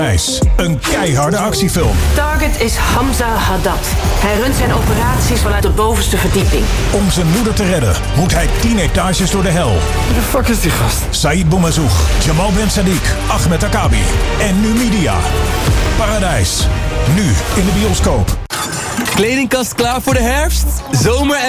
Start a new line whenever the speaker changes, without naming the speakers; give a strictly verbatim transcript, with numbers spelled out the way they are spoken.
Een keiharde actiefilm.
Target is Hamza Haddad. Hij runt zijn operaties vanuit de bovenste verdieping.
Om zijn moeder te redden moet hij tien etages door de hel.
Wie de fuck is die gast?
Said Boumazoug, Jamal Ben Sadiq, Ahmed Akabi en Numidia. Paradijs. Nu in de bioscoop.
Kledingkast klaar voor de herfst? Zomer en